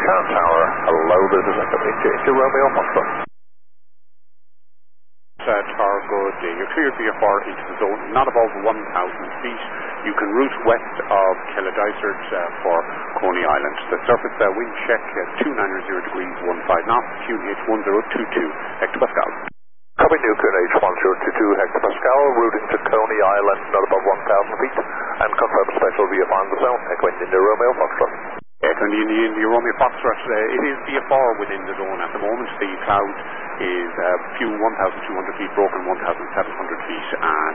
Car Tower, hello, this is Echo Romeo Foxtrot. Tower, good day. You're cleared VFR into the zone, not above 1,000 feet. You can route west of Kelladysert for Coney Island. The surface wind check at 290 degrees, 15 knots, QNH 1022 hectopascal. Copy new QNH 1022 hectopascal, routing to Coney Island, not above 1,000 feet, and confirm special VFR in the zone, Echo India Romeo Foxtrot. Echo India Romeo Foxtrot, it is VFR within the zone at the moment. The cloud is a few 1,200 feet broken, 1,700 feet, and